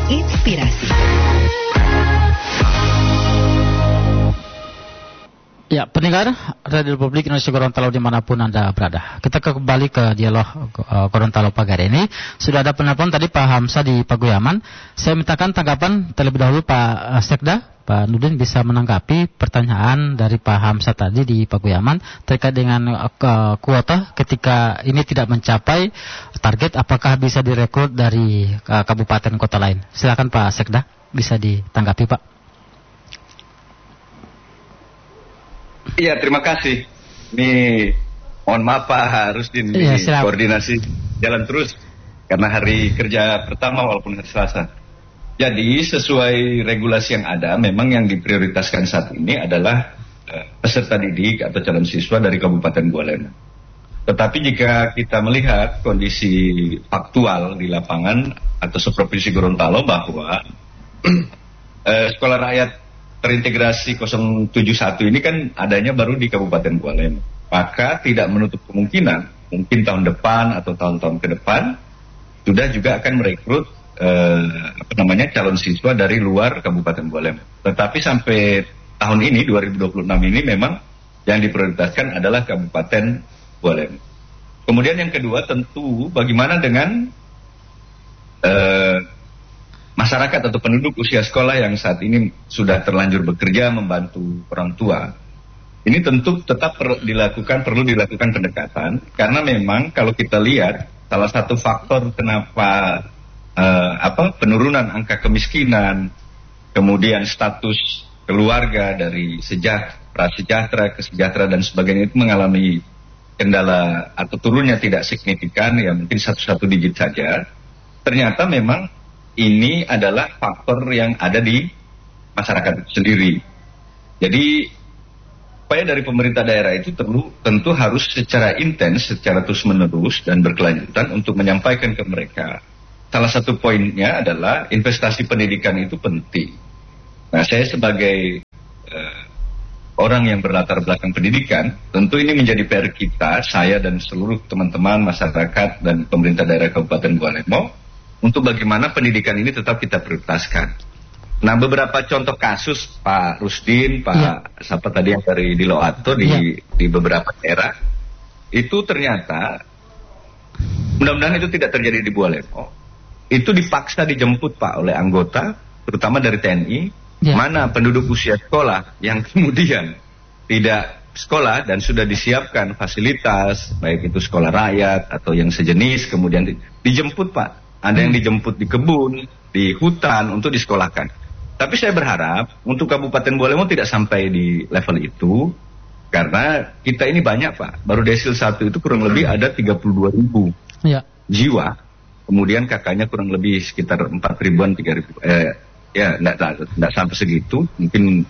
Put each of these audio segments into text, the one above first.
Inspirasi. Ya, pendengar Radio Republik Indonesia Gorontalo dimanapun Anda berada. Kita kembali ke dialog Gorontalo pagi hari ini. Sudah ada penelpon tadi Pak Hamsa di Pagoyaman. Saya mintakan tanggapan terlebih dahulu Pak Sekda. Pak Nudin bisa menanggapi pertanyaan dari Pak Hamsa tadi di Pagoyaman terkait dengan kuota ketika ini tidak mencapai target, apakah bisa direkrut dari kabupaten kota lain. Silakan Pak Sekda, bisa ditanggapi Pak. Iya, terima kasih. Ini mohon maaf Pak harus koordinasi jalan terus karena hari kerja pertama walaupun hari Selasa. Jadi sesuai regulasi yang ada, memang yang diprioritaskan saat ini adalah peserta didik atau calon siswa dari Kabupaten Bualema. Tetapi jika kita melihat kondisi faktual di lapangan atau seprovinsi Gorontalo bahwa sekolah rakyat terintegrasi 071 ini kan adanya baru di Kabupaten Bualema. Maka tidak menutup kemungkinan mungkin tahun depan atau tahun-tahun ke depan sudah juga akan merekrut calon siswa dari luar Kabupaten Bualema. Tetapi sampai tahun ini 2026 ini memang yang diprioritaskan adalah Kabupaten Bualema. Kemudian yang kedua tentu bagaimana dengan masyarakat atau penduduk usia sekolah yang saat ini sudah terlanjur bekerja membantu orang tua. Ini tentu tetap perlu dilakukan pendekatan karena memang kalau kita lihat salah satu faktor kenapa penurunan angka kemiskinan, kemudian status keluarga dari prasejahtera ke sejahtera dan sebagainya itu mengalami kendala atau turunnya tidak signifikan, ya mungkin 1 digit saja. Ternyata memang ini adalah faktor yang ada di masyarakat itu sendiri. Jadi upaya dari pemerintah daerah itu tentu harus secara intens, secara terus-menerus dan berkelanjutan untuk menyampaikan ke mereka. Salah satu poinnya adalah investasi pendidikan itu penting. Nah, saya sebagai orang yang berlatar belakang pendidikan, tentu ini menjadi PR kita, saya dan seluruh teman-teman masyarakat dan pemerintah daerah Kabupaten Bualema, untuk bagaimana pendidikan ini tetap kita prioritaskan. Nah, beberapa contoh kasus Pak Rusdin, siapa tadi yang dari di Loato di beberapa daerah itu ternyata mudah-mudahan itu tidak terjadi di Bualema. Itu dipaksa dijemput Pak oleh anggota, terutama dari TNI, mana penduduk usia sekolah yang kemudian tidak sekolah dan sudah disiapkan fasilitas, baik itu sekolah rakyat atau yang sejenis, kemudian dijemput Pak. Ada yang dijemput di kebun, di hutan untuk disekolahkan. Tapi saya berharap untuk Kabupaten Bualema tidak sampai di level itu, karena kita ini banyak Pak. Baru desil 1 itu kurang lebih ada 32.000 jiwa. Kemudian kakaknya kurang lebih sekitar 4.000-an, 3.000. Tidak sampai segitu. Mungkin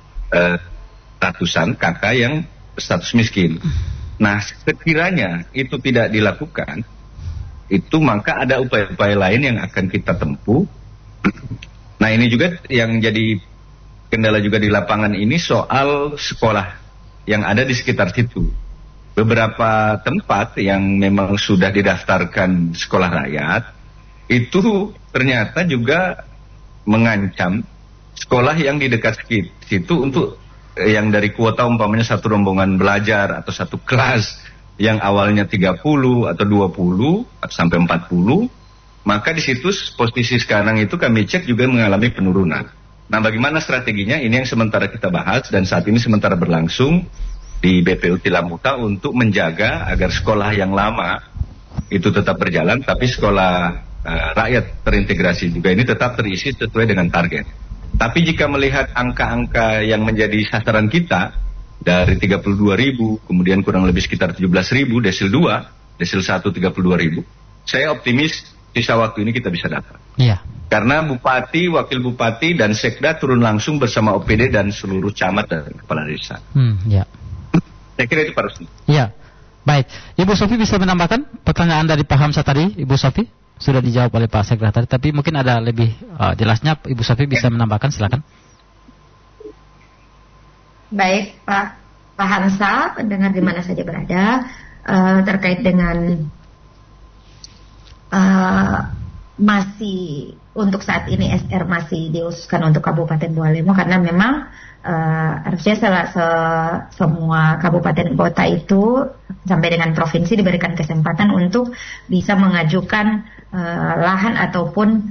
ratusan kakak yang status miskin. Nah, sekiranya itu tidak dilakukan, itu maka ada upaya-upaya lain yang akan kita tempuh. Nah, ini juga yang jadi kendala juga di lapangan ini soal sekolah yang ada di sekitar situ. Beberapa tempat yang memang sudah didaftarkan sekolah rakyat itu ternyata juga mengancam sekolah yang di dekat situ untuk yang dari kuota umpamanya satu rombongan belajar atau satu kelas yang awalnya 30 atau 20 atau sampai 40, maka di situ posisi sekarang itu kami cek juga mengalami penurunan. Nah, bagaimana strateginya? Ini yang sementara kita bahas dan saat ini sementara berlangsung di BPU Tilamuta untuk menjaga agar sekolah yang lama itu tetap berjalan, tapi sekolah rakyat terintegrasi juga ini tetap terisi sesuai dengan target. Tapi jika melihat angka-angka yang menjadi sasaran kita dari 32.000, kemudian kurang lebih sekitar 17.000, desil 2, desil 1 32.000, saya optimis sisa waktu ini kita bisa dapat. Iya. Karena bupati, wakil bupati, dan sekda turun langsung bersama OPD dan seluruh camat dan kepala desa. Ya. Saya kira itu Pak Rusdi. Iya. Baik. Ibu Sofi bisa menambahkan pertanyaan dari Pak Hamsa tadi, Ibu Sofi? Sudah dijawab oleh Pak Sekda tadi, tapi mungkin ada lebih jelasnya, Ibu Sofi bisa menambahkan, silakan. Baik, Pak Hamsa, pendengar di mana saja berada, terkait dengan masih untuk saat ini SR masih diususkan untuk Kabupaten Bualemo karena memang harusnya semua kabupaten kota itu sampai dengan provinsi diberikan kesempatan untuk bisa mengajukan lahan ataupun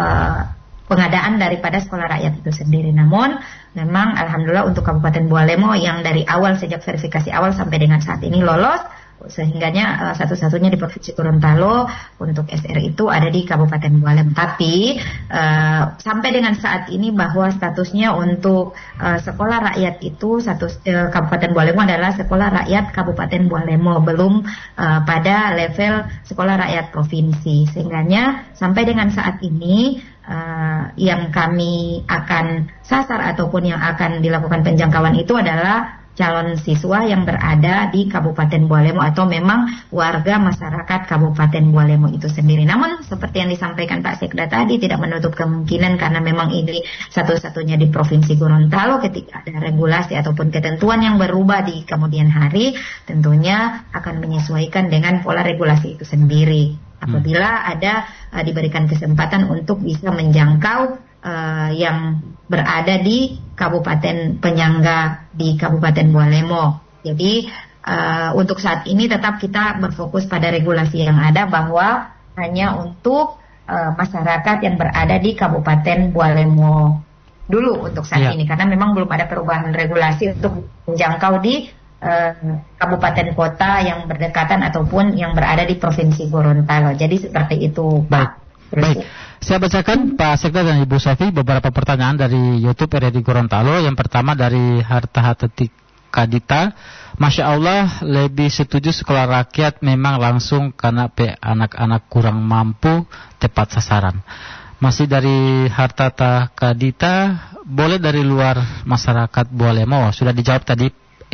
pengadaan daripada sekolah rakyat itu sendiri. Namun memang alhamdulillah untuk Kabupaten Bualemo yang dari awal sejak verifikasi awal sampai dengan saat ini lolos, sehingganya satu-satunya di Provinsi Gorontalo untuk SR itu ada di Kabupaten Bualemo. Tapi sampai dengan saat ini bahwa statusnya untuk sekolah rakyat itu Kabupaten Bualemo adalah sekolah rakyat Kabupaten Bualemo, belum pada level sekolah rakyat provinsi. Sehingganya sampai dengan saat ini yang kami akan sasar ataupun yang akan dilakukan penjangkauan itu adalah calon siswa yang berada di Kabupaten Bualemo atau memang warga masyarakat Kabupaten Bualemo itu sendiri. Namun seperti yang disampaikan Pak Sekda tadi, tidak menutup kemungkinan karena memang ini satu-satunya di Provinsi Gorontalo, ketika ada regulasi ataupun ketentuan yang berubah di kemudian hari, tentunya akan menyesuaikan dengan pola regulasi itu sendiri. Apabila ada diberikan kesempatan untuk bisa menjangkau yang berada di kabupaten penyangga di Kabupaten Bualemo. Jadi untuk saat ini tetap kita berfokus pada regulasi yang ada bahwa hanya untuk masyarakat yang berada di Kabupaten Bualemo dulu untuk saat ini, karena memang belum ada perubahan regulasi untuk menjangkau di kabupaten kota yang berdekatan ataupun yang berada di Provinsi Gorontalo. Jadi seperti itu, Pak. Baik, saya bacakan Pak Sekda dan Ibu Sofi beberapa pertanyaan dari YouTube RRI Gorontalo. Yang pertama dari Harta Kadita, Masya Allah, lebih setuju sekolah rakyat memang langsung karena anak-anak kurang mampu tepat sasaran. Masih dari Harta Kadita, boleh dari luar masyarakat Bualemo? Sudah dijawab tadi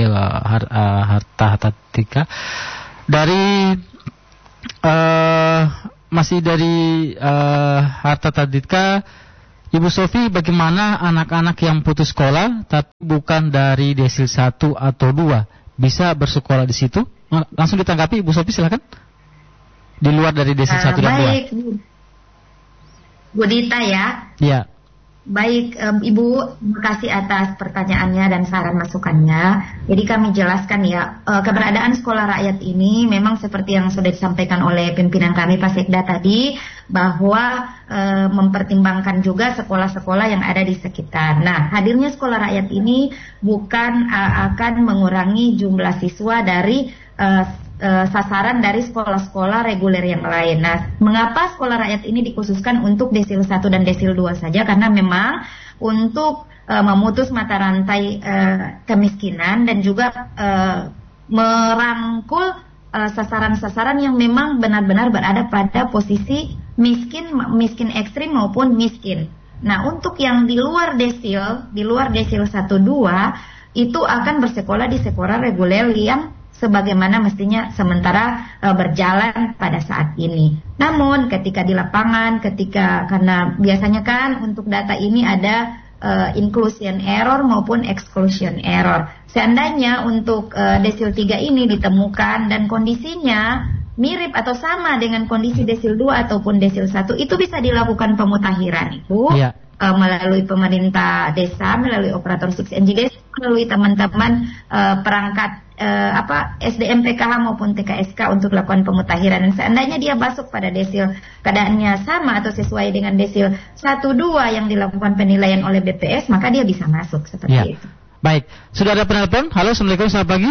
Harta Tika. Dari masih dari Harta Tadika, Ibu Sofi, bagaimana anak-anak yang putus sekolah tapi bukan dari desil 1 atau 2 bisa bersekolah di situ? Langsung ditanggapi Ibu Sofi, silakan. Di luar dari desil 1 dan 2. Baik, Bu Dita ya. Iya. Baik, Ibu, terima kasih atas pertanyaannya dan saran masukannya. Jadi kami jelaskan ya, keberadaan sekolah rakyat ini memang seperti yang sudah disampaikan oleh pimpinan kami Pak Sekda tadi, bahwa mempertimbangkan juga sekolah-sekolah yang ada di sekitar. Nah, hadirnya sekolah rakyat ini bukan akan mengurangi jumlah siswa dari sasaran dari sekolah-sekolah reguler yang lain. Nah, mengapa sekolah rakyat ini dikhususkan untuk desil 1 dan desil 2 saja? Karena memang untuk memutus mata rantai kemiskinan dan juga merangkul sasaran-sasaran yang memang benar-benar berada pada posisi miskin ekstrim maupun miskin. Nah, untuk yang di luar desil 1-2 itu akan bersekolah di sekolah reguler yang sebagaimana mestinya sementara berjalan pada saat ini. Namun ketika di lapangan, karena biasanya kan untuk data ini ada inclusion error maupun exclusion error. Seandainya untuk desil 3 ini ditemukan dan kondisinya mirip atau sama dengan kondisi desil 2 ataupun desil 1, itu bisa dilakukan pemutakhiran itu. Yeah. Melalui pemerintah desa, melalui operator 6NG desa, melalui teman-teman perangkat SDM PKH maupun TKSK untuk lakukan pemutakhiran. Dan seandainya dia masuk pada desil keadaannya sama atau sesuai dengan desil 1-2 yang dilakukan penilaian oleh BPS, maka dia bisa masuk seperti itu. Baik, sudah ada penelpon. Halo, Assalamualaikum, selamat pagi.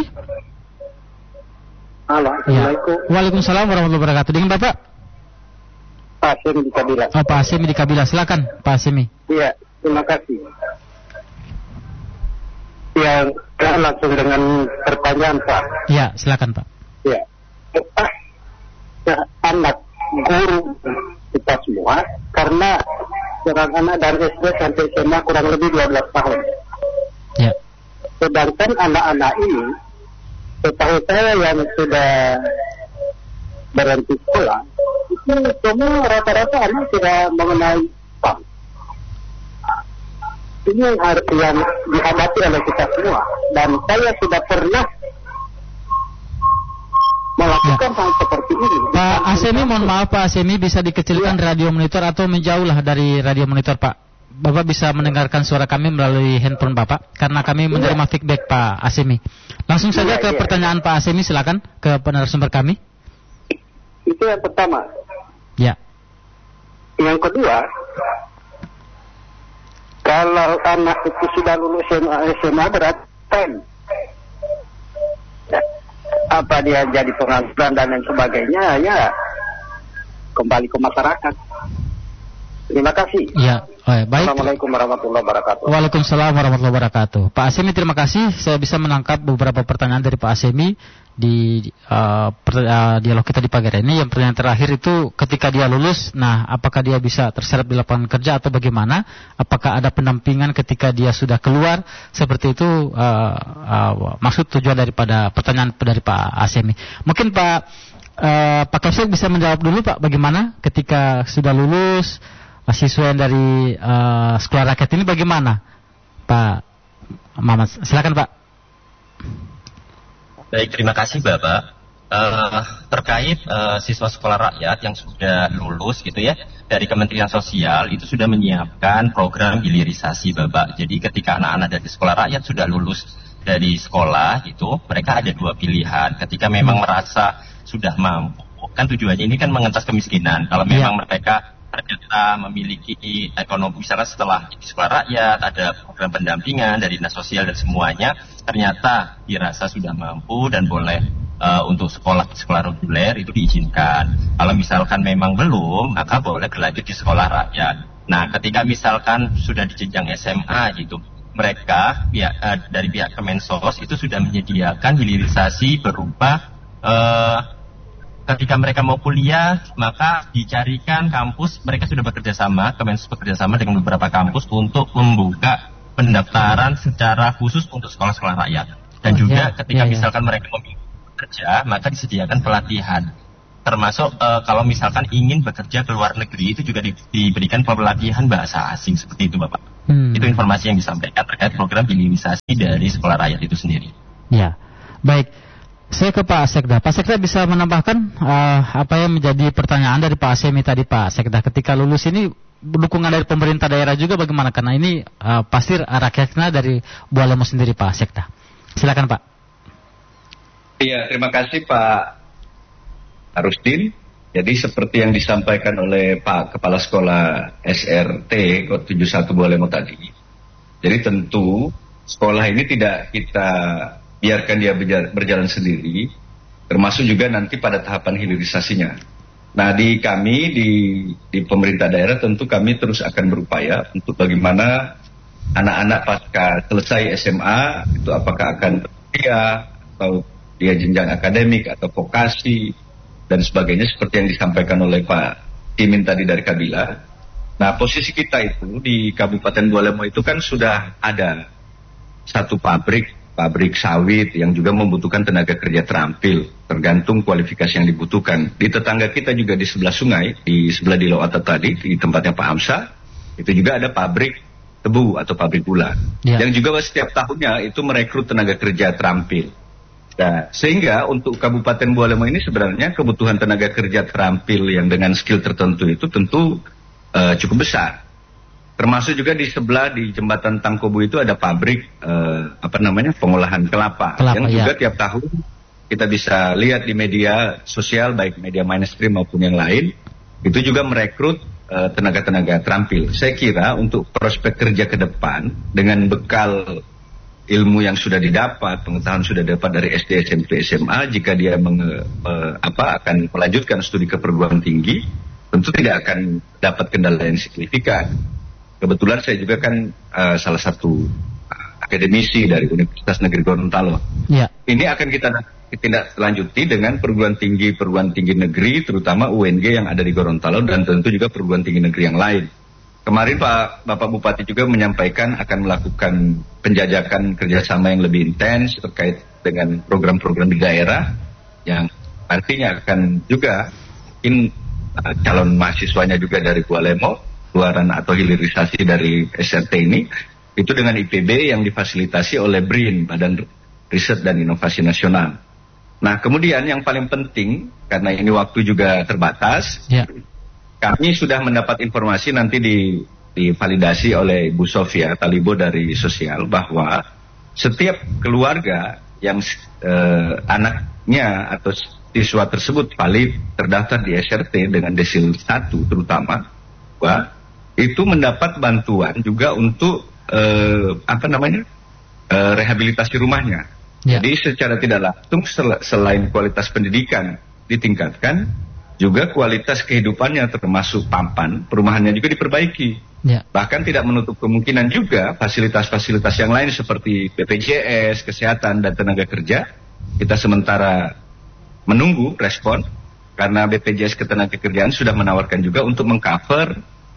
Halo, Assalamualaikum. Waalaikumsalam warahmatullahi wabarakatuh. Dengan Bapak? Pak Hasemi di Kabila. Oh, Pak Hasemi di Kabila, silakan Pak Hasemi. Iya, terima kasih. Ya, langsung dengan pertanyaan Pak. Iya, silakan Pak. Iya, anak guru kita semua, karena seorang anak dari SD sampai SMA kurang lebih 12 tahun. Iya. Sedangkan anak-anak ini, setahu saya yang sudah berhenti sekolah, itu semua rata-rata anak tidak mengenai PAM. Ini yang dihadapi oleh kita semua. Dan saya sudah pernah melakukan melakukan hal seperti ini. Pak Asemi, mohon maaf Pak Asemi, bisa dikecilkan radio monitor atau menjauhlah dari radio monitor Pak. Bapak bisa mendengarkan suara kami melalui handphone Bapak, karena kami menerima feedback Pak Asemi. Langsung saja ke pertanyaan Pak Asemi, silakan ke narasumber kami. Itu yang pertama. Ya. Yang kedua, kalau anak itu sudah lulus SMA berarti apa dia jadi pengangguran dan lain sebagainya, ya kembali ke masyarakat. Terima kasih. Ya, baik. Assalamualaikum warahmatullahi wabarakatuh. Waalaikumsalam warahmatullahi wabarakatuh. Pak Asemi, terima kasih. Saya bisa menangkap beberapa pertanyaan dari Pak Asemi di dialog kita di pagi hari ini. Yang pertanyaan terakhir itu ketika dia lulus, nah apakah dia bisa terserap di lapangan kerja atau bagaimana? Apakah ada pendampingan ketika dia sudah keluar? Seperti itu maksud tujuan daripada pertanyaan dari Pak Asemi. Mungkin Pak Kapsel bisa menjawab dulu Pak, bagaimana ketika sudah lulus siswa yang dari sekolah rakyat ini bagaimana, Pak Mamat? Silakan Pak. Baik, terima kasih Bapak. Terkait siswa sekolah rakyat yang sudah lulus gitu ya, dari Kementerian Sosial itu sudah menyiapkan program hilirisasi Bapak. Jadi ketika anak-anak dari sekolah rakyat sudah lulus dari sekolah gitu, mereka ada dua pilihan. Ketika memang merasa sudah mampu, kan tujuannya ini kan mengentas kemiskinan. Kalau memang mereka ternyata memiliki ekonomi, misalnya setelah di sekolah rakyat ada program pendampingan dari dinas sosial dan semuanya, ternyata dirasa sudah mampu dan boleh untuk sekolah reguler itu diizinkan. Kalau misalkan memang belum, maka boleh berlanjut di sekolah rakyat. Nah, ketika misalkan sudah di jenjang SMA gitu, mereka dari pihak Kemensos itu sudah menyediakan hilirisasi berupa ketika mereka mau kuliah, maka dicarikan kampus, mereka sudah bekerja sama, Kemensos bekerja sama dengan beberapa kampus untuk membuka pendaftaran secara khusus untuk sekolah-sekolah rakyat. Dan juga ketika misalkan mereka mau bekerja, maka disediakan pelatihan. Termasuk kalau misalkan ingin bekerja ke luar negeri, itu juga diberikan pelatihan bahasa asing, seperti itu Bapak. Itu informasi yang disampaikan terkait program hilirisasi dari sekolah rakyat itu sendiri. Ya, baik. Saya ke Pak Sekda. Pak Sekda bisa menambahkan apa yang menjadi pertanyaan dari Pak Asemi tadi Pak Sekda. Ketika lulus ini dukungan dari pemerintah daerah juga bagaimana? Karena ini pasti rakyatnya dari Bualemo sendiri Pak Sekda. Silakan Pak. Iya, terima kasih Pak Arusdin. Jadi seperti yang disampaikan oleh Pak Kepala Sekolah SRT Kota 71 Bualemo tadi. Jadi tentu sekolah ini tidak kita biarkan dia berjalan sendiri, termasuk juga nanti pada tahapan hilirisasinya. Nah, di kami di pemerintah daerah tentu kami terus akan berupaya untuk bagaimana anak-anak pasca selesai SMA itu apakah akan kuliah atau dia jenjang akademik atau vokasi dan sebagainya seperti yang disampaikan oleh Pak Timin tadi dari Kabila. Nah, posisi kita itu di Kabupaten Bualemo itu kan sudah ada satu pabrik sawit yang juga membutuhkan tenaga kerja terampil, tergantung kualifikasi yang dibutuhkan. Di tetangga kita juga di sebelah sungai, di sebelah di Loata tadi, di tempatnya Pak Hamsa, itu juga ada pabrik tebu atau pabrik gula, yang juga setiap tahunnya itu merekrut tenaga kerja terampil. Nah, sehingga untuk Kabupaten Bualemo ini sebenarnya kebutuhan tenaga kerja terampil yang dengan skill tertentu itu tentu cukup besar. Termasuk juga di sebelah di jembatan Tangkobu itu ada pabrik pengolahan kelapa yang juga tiap tahun kita bisa lihat di media sosial baik media mainstream maupun yang lain itu juga merekrut tenaga-tenaga terampil. Saya kira untuk prospek kerja ke depan dengan bekal ilmu yang sudah didapat, pengetahuan sudah dapat dari SD, SMP, SMA, jika dia akan melanjutkan studi ke perguruan tinggi, tentu tidak akan dapat kendala yang signifikan. Kebetulan saya juga kan salah satu akademisi dari Universitas Negeri Gorontalo. Ini akan kita tindak lanjuti dengan perguruan tinggi negeri, terutama UNG yang ada di Gorontalo dan tentu juga perguruan tinggi negeri yang lain. Kemarin Bapak Bupati juga menyampaikan akan melakukan penjajakan kerjasama yang lebih intens terkait dengan program-program di daerah yang artinya akan juga mungkin calon mahasiswanya juga dari Bualemo, keluaran atau hilirisasi dari SRT ini itu dengan IPB yang difasilitasi oleh BRIN, Badan Riset dan Inovasi Nasional. Nah, kemudian yang paling penting, karena ini waktu juga terbatas, kami sudah mendapat informasi nanti divalidasi oleh Bu Sofia Talibo dari sosial bahwa setiap keluarga yang anaknya atau siswa tersebut valid terdaftar di SRT dengan desil 1 terutama, itu mendapat bantuan juga untuk rehabilitasi rumahnya. Jadi secara tidak langsung selain kualitas pendidikan ditingkatkan, juga kualitas kehidupannya termasuk papan perumahannya juga diperbaiki. Bahkan tidak menutup kemungkinan juga fasilitas-fasilitas yang lain seperti BPJS, kesehatan dan tenaga kerja. Kita sementara menunggu respon karena BPJS Ketenagakerjaan sudah menawarkan juga untuk mengcover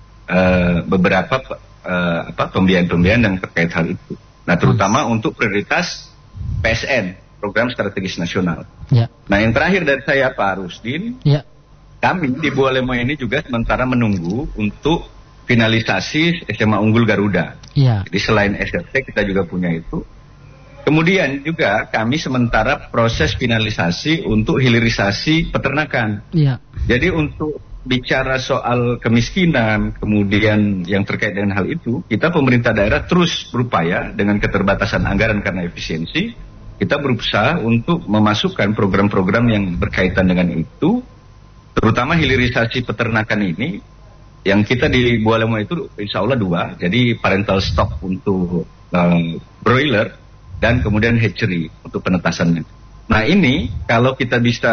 beberapa pembiayaan-pembiayaan yang terkait hal itu. Nah, terutama untuk prioritas PSN, Program Strategis Nasional. Nah, yang terakhir dari saya Pak Rusdin, kami di Bualemo ini juga sementara menunggu untuk finalisasi SMA Unggul Garuda. Jadi selain SRT kita juga punya itu. Kemudian juga kami sementara proses finalisasi untuk hilirisasi peternakan. Jadi untuk bicara soal kemiskinan, kemudian yang terkait dengan hal itu, kita pemerintah daerah terus berupaya dengan keterbatasan anggaran karena efisiensi, kita berusaha untuk memasukkan program-program yang berkaitan dengan itu, terutama hilirisasi peternakan ini, yang kita di Bualemo itu insya Allah 2, jadi parental stock untuk broiler, dan kemudian hatchery untuk penetasannya. Nah ini, kalau kita bisa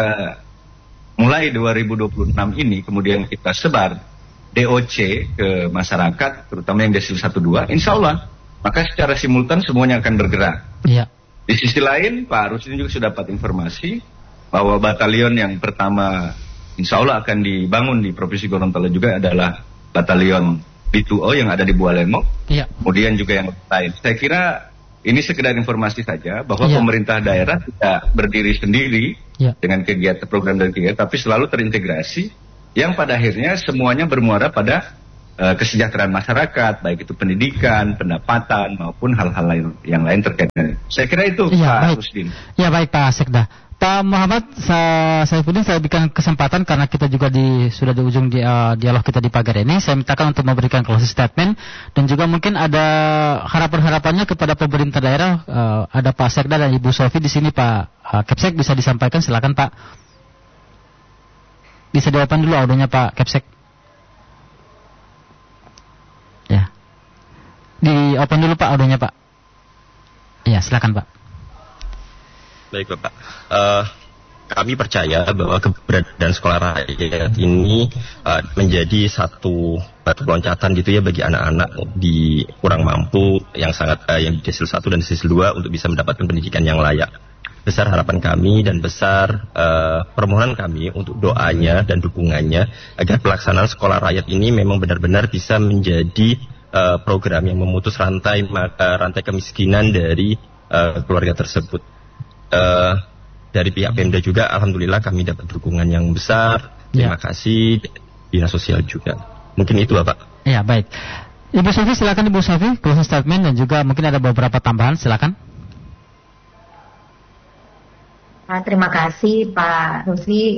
mulai 2026 ini kemudian kita sebar DOC ke masyarakat, terutama yang desil 1-2, insya Allah maka secara simultan semuanya akan bergerak. Di sisi lain Pak Rusdin juga sudah dapat informasi bahwa batalion yang pertama insya Allah akan dibangun di Provinsi Gorontalo juga adalah batalion B2O yang ada di Bualemo, kemudian juga yang lain. Saya kira ini sekedar informasi saja bahwa pemerintah daerah tidak berdiri sendiri dengan kegiatan program dan kegiatan, tapi selalu terintegrasi yang pada akhirnya semuanya bermuara pada kesejahteraan masyarakat, baik itu pendidikan, pendapatan maupun hal-hal lain yang lain terkait dengan itu. Saya kira itu Pak Rusdin. Ya baik Pak Sekda. Pak Muhammad Saifuddin, saya berikan kesempatan karena kita juga sudah di ujung dialog kita di pagi ini. Saya mintakan untuk memberikan closing statement dan juga mungkin ada harapan-harapannya kepada pemerintah daerah. Ada Pak Sekda dan Ibu Sofi di sini, Pak Kepsek, bisa disampaikan, silakan Pak. Bisa di-open dulu audionya Pak Kepsek. Ya. Di-open dulu Pak audionya Pak. Ya, silakan Pak. Baik Bapak, kami percaya bahwa keberadaan sekolah rakyat ini menjadi satu batu loncatan gitu ya bagi anak-anak di kurang mampu yang yang di desil 1 dan desil 2 untuk bisa mendapatkan pendidikan yang layak. Besar harapan kami dan besar permohonan kami untuk doanya dan dukungannya agar pelaksanaan sekolah rakyat ini memang benar-benar bisa menjadi program yang memutus rantai kemiskinan dari keluarga tersebut. Dari pihak Pemda juga alhamdulillah kami dapat dukungan yang besar. Terima kasih Dinas Sosial juga. Mungkin itu Bapak. Ya, baik. Ibu Sofi, silakan Ibu Sofi, closing statement dan juga mungkin ada beberapa tambahan, silakan. Terima kasih Pak Rusli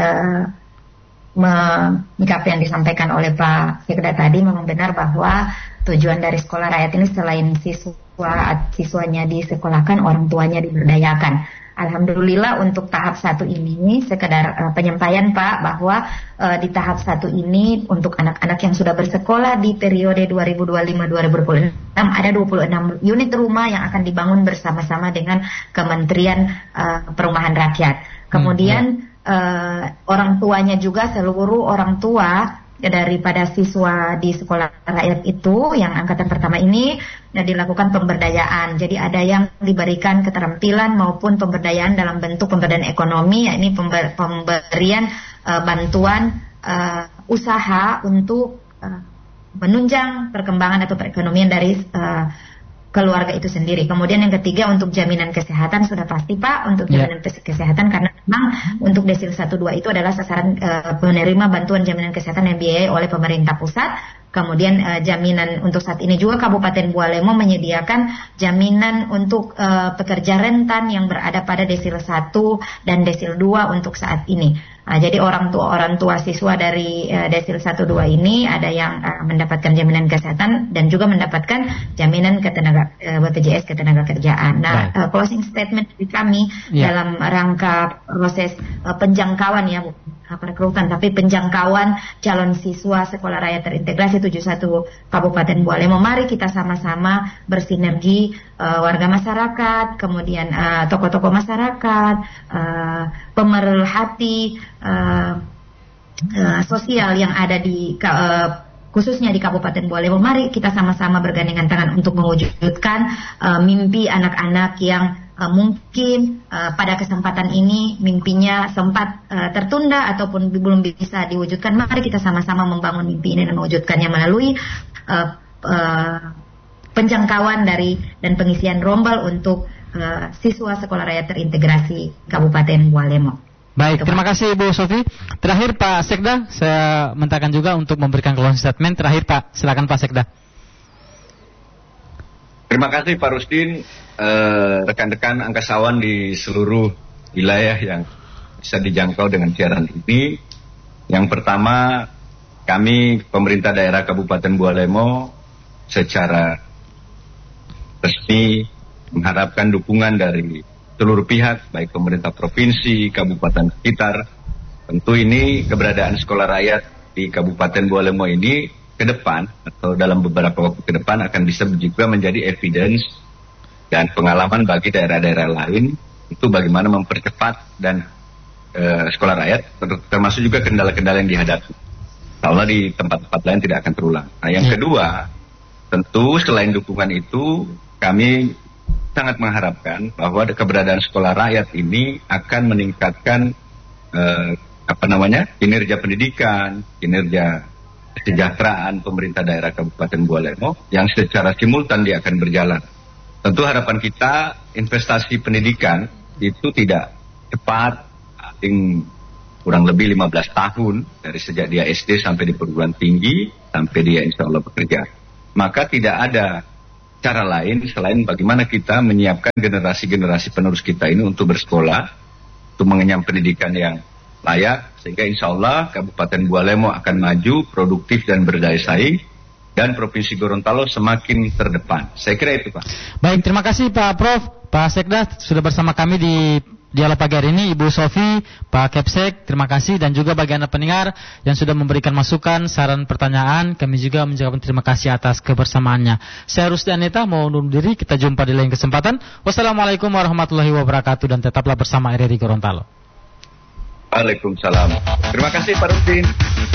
menyikapi yang disampaikan oleh Pak Sekda tadi. Memang benar bahwa tujuan dari sekolah rakyat ini selain siswanya disekolahkan, orang tuanya diberdayakan. Alhamdulillah untuk tahap 1 ini sekedar penyampaian Pak bahwa di tahap 1 ini untuk anak-anak yang sudah bersekolah di periode 2025-2026 ada 26 unit rumah yang akan dibangun bersama-sama dengan Kementerian Perumahan Rakyat. Kemudian orang tuanya juga, seluruh orang tua daripada siswa di sekolah rakyat itu yang angkatan pertama ini dilakukan pemberdayaan. Jadi ada yang diberikan keterampilan maupun pemberdayaan dalam bentuk pemberdayaan ekonomi, yakni pemberian bantuan usaha untuk menunjang perkembangan atau perekonomian dari keluarga itu sendiri. Kemudian yang ketiga untuk jaminan kesehatan sudah pasti Pak, untuk jaminan kesehatan karena memang untuk desil 1-2 itu adalah sasaran penerima bantuan jaminan kesehatan yang dibiayai oleh pemerintah pusat. Kemudian jaminan untuk saat ini juga Kabupaten Bualemo menyediakan jaminan untuk pekerja rentan yang berada pada desil 1 dan desil 2 untuk saat ini. Jadi orang tua siswa dari desil 1, 2 ini ada yang mendapatkan jaminan kesehatan dan juga mendapatkan jaminan BPJS Ketenagakerjaan. Nah, closing statement dari kami dalam rangka proses penjangkauan ya, perekrutan tapi penjangkauan calon siswa sekolah rakyat terintegrasi 71 Kabupaten Bualemo. Mari kita sama-sama bersinergi, warga masyarakat, kemudian tokoh-tokoh masyarakat, pemerhati sosial yang ada di khususnya di Kabupaten Bualemo. Mari kita sama-sama bergandengan tangan untuk mewujudkan mimpi anak-anak yang mungkin pada kesempatan ini mimpinya sempat tertunda ataupun belum bisa diwujudkan. Mari kita sama-sama membangun mimpi ini dan mewujudkannya melalui penjangkauan dan pengisian rombel untuk siswa sekolah rakyat terintegrasi Kabupaten Bualemo. Baik, terima kasih Ibu Sofi. Terakhir Pak Sekda, saya mintakan juga untuk memberikan closing statement. Terakhir Pak, silakan Pak Sekda. Terima kasih Pak Rusdin, rekan-rekan angkasawan di seluruh wilayah yang bisa dijangkau dengan siaran ini. Yang pertama, kami pemerintah daerah Kabupaten Bualemo secara resmi mengharapkan dukungan dari seluruh pihak, baik pemerintah provinsi, kabupaten sekitar. Tentu ini keberadaan sekolah rakyat di Kabupaten Bualemo ini ke depan atau dalam beberapa waktu ke depan akan bisa juga menjadi evidence dan pengalaman bagi daerah-daerah lain itu bagaimana mempercepat dan sekolah rakyat, termasuk juga kendala-kendala yang dihadapi. Insya di tempat-tempat lain tidak akan terulang. Nah, yang kedua, tentu selain dukungan itu kami sangat mengharapkan bahwa keberadaan sekolah rakyat ini akan meningkatkan kinerja pendidikan, kinerja kesejahteraan pemerintah daerah Kabupaten Bualemo yang secara simultan dia akan berjalan. Tentu harapan kita investasi pendidikan itu tidak cepat, kurang lebih 15 tahun dari sejak dia SD sampai di perguruan tinggi sampai dia insya Allah bekerja. Maka tidak ada cara lain selain bagaimana kita menyiapkan generasi-generasi penerus kita ini untuk bersekolah, untuk mengenyam pendidikan yang layak, sehingga insya Allah Kabupaten Bualemo akan maju, produktif dan berdaya saing, dan Provinsi Gorontalo semakin terdepan. Saya kira itu Pak. Baik, terima kasih Pak Prof, Pak Sekda sudah bersama kami di Dialog pagi hari ini. Ibu Sofi, Pak Kepsek, terima kasih. Dan juga bagi Anda pendengar yang sudah memberikan masukan, saran, pertanyaan, kami juga mengucapkan terima kasih atas kebersamaannya. Saya Rusdi Anita, mau undur diri. Kita jumpa di lain kesempatan. Wassalamualaikum warahmatullahi wabarakatuh. Dan tetaplah bersama RRI Gorontalo. Waalaikumsalam. Terima kasih Pak Rusdi.